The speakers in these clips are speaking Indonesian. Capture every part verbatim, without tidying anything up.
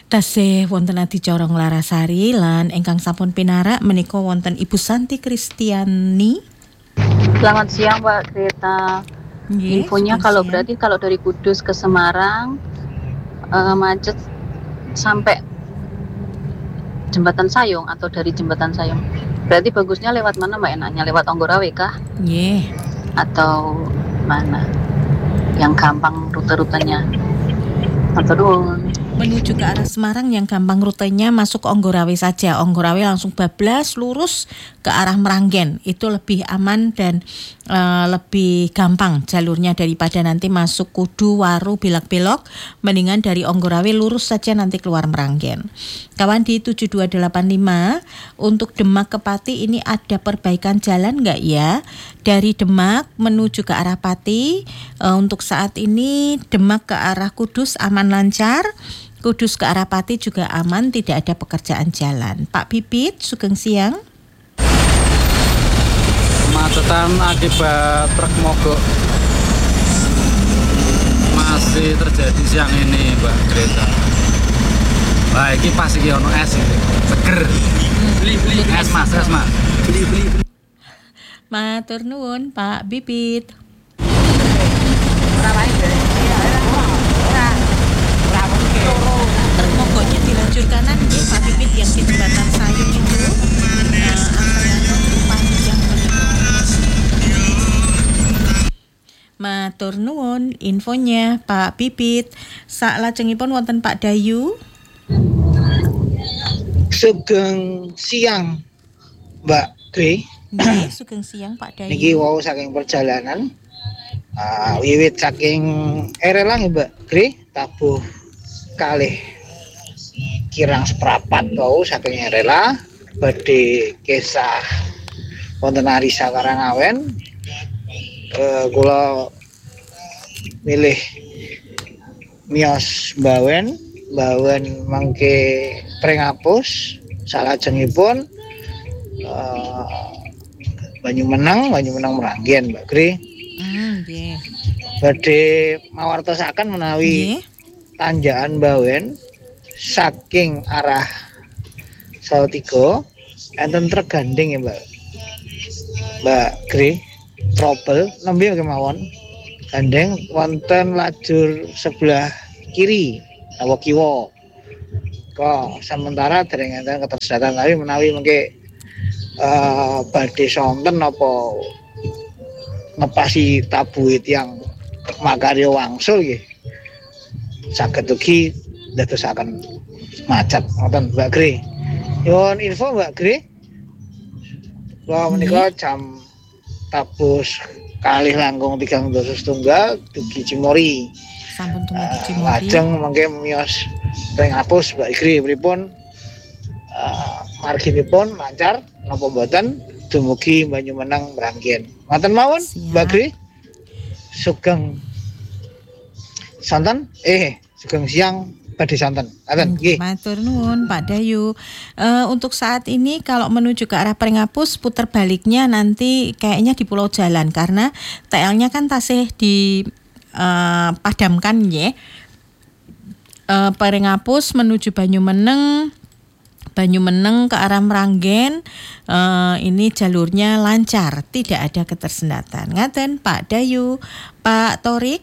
Tasih wonten adicara Nglarasari lan ingkang sampun pinarak menika wonten Ibu Santi Kristiani. Selamat siang Mbak Greta. Nggih, Infonya sugeng kalau siang. berarti kalau dari Kudus ke Semarang uh, macet sampai Jembatan Sayung atau dari Jembatan Sayung. Berarti bagusnya lewat mana Mbak enaknya? Lewat Onggorawe kah? Nggih. Atau mana? Yang gampang rute-rutenya. Atau dulu Menuju ke arah Semarang yang gampang rutenya masuk ke Onggorawe saja. Onggorawe langsung bablas lurus ke arah Meranggen. Itu lebih aman dan uh, lebih gampang jalurnya daripada nanti masuk Kudu, Waru, belok-belok. Mendingan dari Onggorawe lurus saja nanti keluar Meranggen. Kawan di tujuh dua delapan lima, untuk Demak ke Pati ini ada perbaikan jalan nggak ya? Dari Demak menuju ke arah Pati, uh, untuk saat ini Demak ke arah Kudus aman lancar. Kudus ke arah Pati juga aman, tidak ada pekerjaan jalan. Pak Bibit, sugeng siang. Kemacetan akibat truk mogok masih terjadi siang ini, Mbak Greta. Wah, ini pas iki ono es iki. Seger. Beli beli es Mas, es Mas. Beli beli. Matur nuwun, Pak Bibit. Truk mogoknya di lajur kanan ya, Pak Bibit, yang di Jembatan Sayung itu. Nah, antreannya panjang benar. Matur nuwun infonya Pak Bibit. Salajengipun wonten Pak Dayu. Sugeng siang Mbak Gre. Nggih, sugeng siang Pak Dayu. Niki wau saking perjalanan uh, wiwit saking Erelang Mbak Gre, tabuh kalih kirang seprapat wau saking Erela badhe kesah wonten Arisa Karangawen. Uh, kula milih miyos Mbawen, Mbawen mangke Prengapus, salajengipun uh, Banyumenang, Banyumenang Meranggen, Mbak Gri. Hmm, nggih. Badhe mawartosaken menawi tanjakan Mbawen saking arah Salatiga enten truk gandeng ya, Mbak. Mbak Gri. Trouble nembe kemawon gandeng wonten lajur sebelah kiri awa kiwa kok sementara dereng enten ketersediaan tapi menawi mengke uh, badhe sonten apa ngepasi tabuit yang makarya wangsul nggih saged ugi dadosaken macet wonten Mbak Gri. Nyuwun info Mbak Gri. Wah menika jam Tapus kalih langkung tigang dasa setunggal dugi Cimori. Sampun tumati Cimori. Lajeng mangke miyos Prengapus Mbak Igri pripun uh, marginipun lancar napa mboten dumugi Banyumenang Meranggen. Ngoten mawon Mbak Igri. Sugeng santen eh sugeng siang badhe santen. Ngaten nggih. Matur nuwun Pak Dayu. Uh, untuk saat ini kalau menuju ke arah Prengapus putar baliknya nanti kayaknya di Pulau Jalan karena T L-nya kan tasih di uh, padamkan ya. Uh, Prengapus menuju Banyumeneng, Banyumeneng ke arah Meranggen, uh, ini jalurnya lancar, tidak ada ketersendatan. Ngaten Pak Dayu. Pak Torik.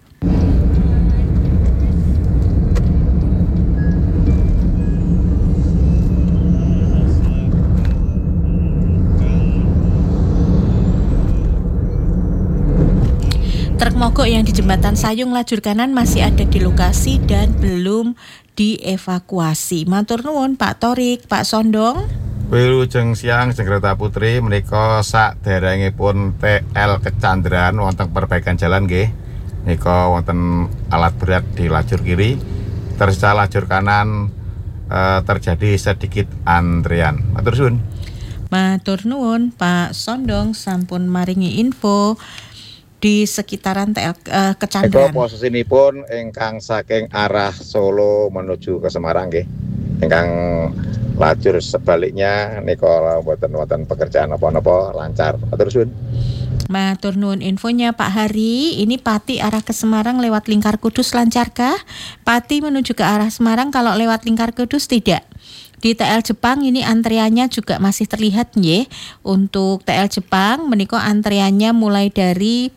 Truk mogok yang di Jembatan Sayung lajur kanan masih ada di lokasi dan belum dievakuasi. Matur nuwun Pak Torik, Pak Sondong. Wilujeng siang Jeng Greta Putri menika saderengipun T L Kecandran wonten perbaikan jalan nggih. Menika wonten alat berat di lajur kiri, tersisa lajur kanan eh, terjadi sedikit antrian. Matur suwun. Matur nuwun Pak Sondong sampun maringi info di sekitaran T L uh, Kecandran. Eko posisinipun ingkang saking arah Solo menuju ke Semarang nggih. Ingkang lajur sebaliknya nika mboten-mboten pekerjaan apa-apa lancar. Matur suwun. Matur nuwun infonya Pak Hari. Ini Pati arah ke Semarang lewat Lingkar Kudus lancarkah? Pati menuju ke arah Semarang kalau lewat Lingkar Kudus tidak. Di T L Jepang ini antriannya juga masih terlihat nggih. Untuk T L Jepang menika antriannya mulai dari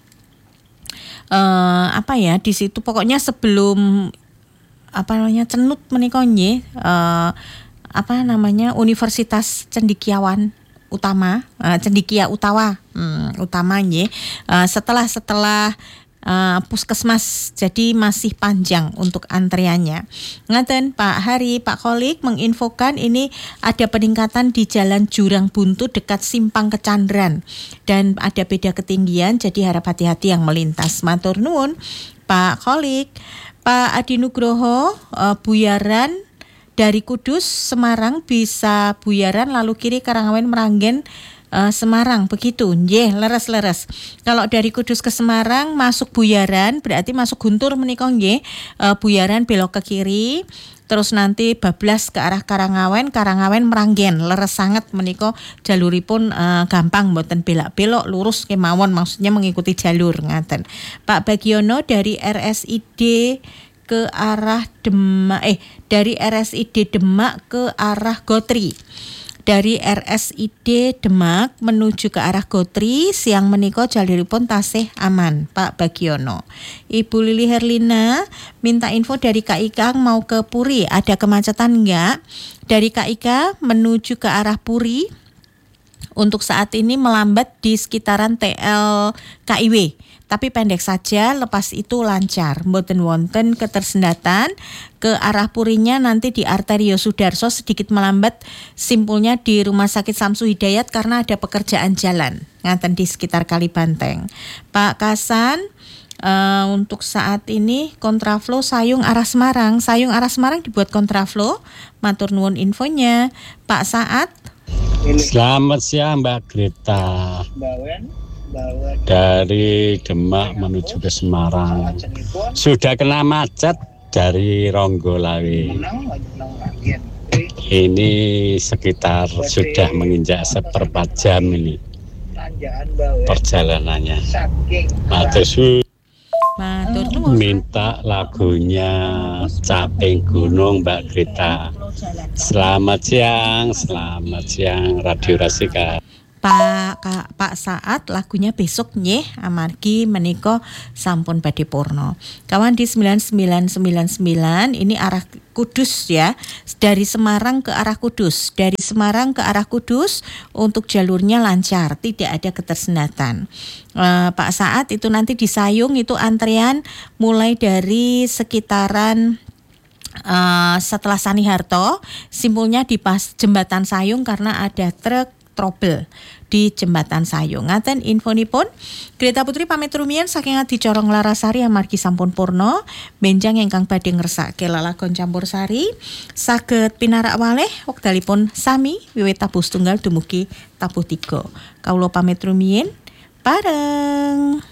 uh, apa ya di situ pokoknya sebelum apa namanya Cenut menika nggih uh, apa namanya Universitas Cendekiawan Utama, uh, Cendekia Utawa, hmm, utama nggih. Uh, setelah setelah uh, puskesmas, jadi masih panjang untuk antriannya. Ngaten Pak Hari, Pak Kholik menginfokan ini ada peningkatan di Jalan Jurang Buntu dekat Simpang Kecandran dan ada beda ketinggian, jadi harap hati-hati yang melintas. Matur nuwun Pak Kholik. Pak Adi Nugroho, uh, Buyaran dari Kudus, Semarang bisa Buyaran lalu kiri Karangawen Meranggen uh, Semarang begitu. Nggih, leres-leres. Kalau dari Kudus ke Semarang masuk Buyaran berarti masuk Guntur menika nggih. Uh, Buyaran belok ke kiri. Terus nanti bablas ke arah Karangawen, Karangawen Meranggen, leres sangat menika jaluripun uh, gampang mboten belak-belok lurus kemawon maksudnya mengikuti jalur ngaten. Pak Bagiono dari R S I D ke arah Demak eh dari R S I D Demak ke arah Gotri. Dari R S I D Demak menuju ke arah Gotri siang menika jaluripun tasih aman Pak Bagiono. Ibu Lili Herlina minta info dari K I K mau ke Puri ada kemacetan enggak? Dari K I K menuju ke arah Puri untuk saat ini melambat di sekitaran T L K I W. Tapi pendek saja, lepas itu lancar. Mboten wonten ketersendatan ke arah Purinya nanti di Arterio Sudarso sedikit melambat simpulnya di Rumah Sakit Samsu Hidayat karena ada pekerjaan jalan. Ngaten di sekitar Kalibanteng. Pak Kasan, uh, untuk saat ini kontraflow Sayung arah Semarang. Sayung arah Semarang dibuat kontraflow. Matur nuwun infonya. Pak Saat. Selamat siang Mbak Greta. Dari Demak menuju ke Semarang sudah kena macet dari Ronggolawe. Ini sekitar sudah menginjak seperempat jam ini perjalanannya. Matur suwun. Matur nuwun. Minta lagunya Caping Gunung Mbak Greta. Selamat siang, selamat siang Radio Rasika. Pak Kak, Pak Saat lagunya besok nggih amargi menika sampun badhe purna. Kawan di sembilan sembilan sembilan sembilan ini arah Kudus ya. Dari Semarang ke arah Kudus, dari Semarang ke arah Kudus untuk jalurnya lancar, tidak ada ketersendatan. Uh, Pak Saat itu nanti di Sayung itu antrian mulai dari sekitaran uh, setelah Saniharto, simpulnya di pas jembatan Sayung karena ada truk trouble di jembatan Sayung. Ngaten infonipun. Greta Putri pamit rumiyin saking adi Corong Larasari amargi sampun purna. Benjang ingkang badhe ngersake lalagon campursari saged pinarak waleh wekdalipun sami wiwit tabuh setunggal dumugi tabuh tiga. Kawula pamit rumiyin bareng.